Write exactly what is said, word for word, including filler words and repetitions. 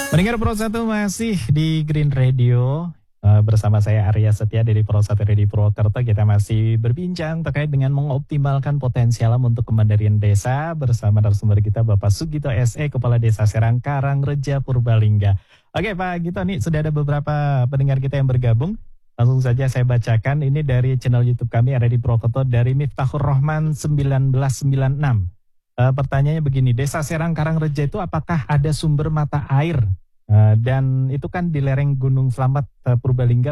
Pendengar Pro satu masih di Green Radio uh, bersama saya Arya Setia dari Pro satu Radio Purwokerto. Kita masih berbincang terkait dengan mengoptimalkan potensi alam untuk kemandirian desa bersama narasumber kita Bapak Sugito S E, Kepala Desa Serang Karangreja Purbalingga. Oke Pak Gito, nih sudah ada beberapa pendengar kita yang bergabung. Langsung saja saya bacakan ini dari channel YouTube kami ada di Purwokerto dari Miftahur Rahman seribu sembilan ratus sembilan puluh enam. Uh, pertanyaannya begini, Desa Serang Karangreja itu apakah ada sumber mata air? Uh, dan itu kan di lereng Gunung Slamet uh, Purbalingga